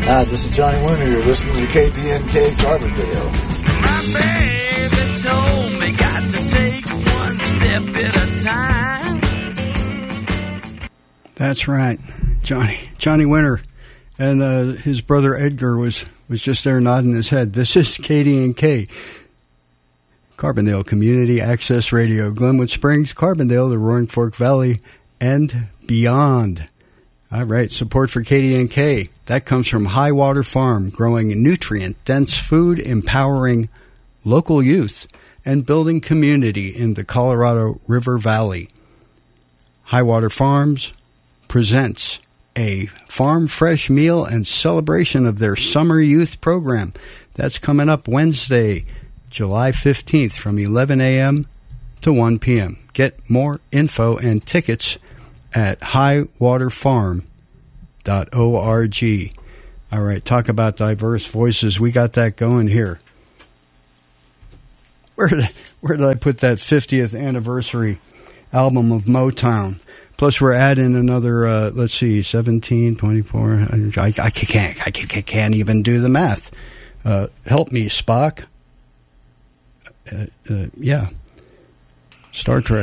Hi, this is Johnny Winter. You're listening to KDNK Carbondale. My baby told me got to take one step at a time. That's right, Johnny Winter, and his brother Edgar was just there nodding his head. This is KDNK, Carbondale Community Access Radio, Glenwood Springs, Carbondale, the Roaring Fork Valley, and beyond. All right, support for KDNK. That comes from Highwater Farm, growing nutrient-dense food, empowering local youth, and building community in the Colorado River Valley. Highwater Farms presents a farm fresh meal and celebration of their summer youth program. That's coming up Wednesday, July 15th from 11 a.m. to 1 p.m. Get more info and tickets at highwaterfarm.org. All right, talk about diverse voices. We got that going here. Where did I put that 50th anniversary album of Motown? Plus, we're adding another, 17, 24. I can't even do the math. Help me, Spock. Yeah. Star Trek.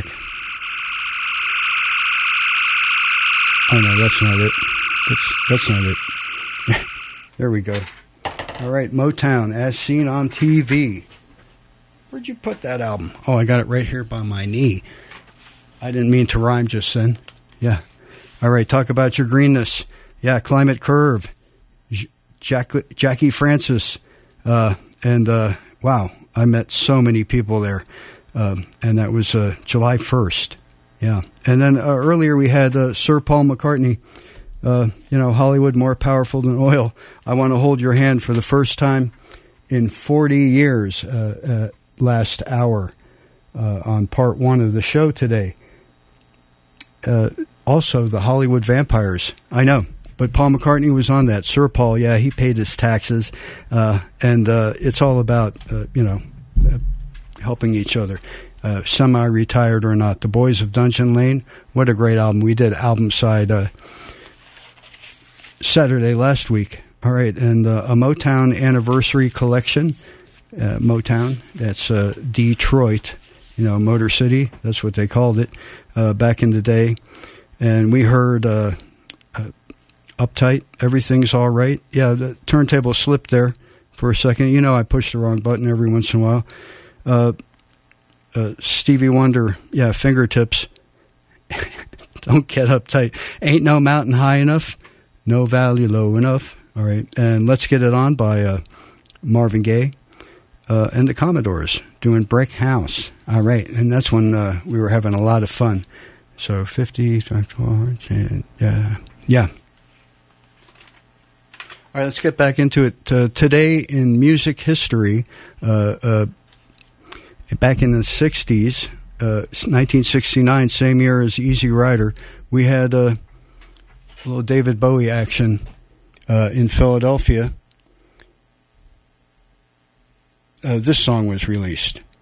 Oh, no, that's not it. That's not it. There we go. All right, Motown, as seen on TV. Where'd you put that album? Oh, I got it right here by my knee. I didn't mean to rhyme just then. Yeah. All right, talk about your greenness. Yeah, Climate Curve. Jackie Francis. And wow, I met so many people there. And that was July 1st. Yeah. And then earlier we had Sir Paul McCartney. Hollywood more powerful than oil. I want to hold your hand for the first time in 40 years last hour on part one of the show today. Also, the Hollywood Vampires. I know, but Paul McCartney was on that. Sir Paul, yeah, he paid his taxes. And it's all about, helping each other. Semi-retired or not. The Boys of Dungeon Lane, what a great album. We did album side Saturday last week. All right, and a Motown anniversary collection. Motown, that's Detroit, Motor City. That's what they called it back in the day. And we heard Uptight, Everything's All Right. Yeah, the turntable slipped there for a second. I push the wrong button every once in a while. Stevie Wonder, yeah, Fingertips. Don't get uptight. Ain't no mountain high enough, no valley low enough. All right, and Let's Get It On by Marvin Gaye and the Commodores doing Brick House. All right, and that's when we were having a lot of fun. So 50, 12, yeah. All right, let's get back into it. Today in music history, back in the 60s, 1969, same year as Easy Rider, we had a little David Bowie action in Philadelphia. This song was released.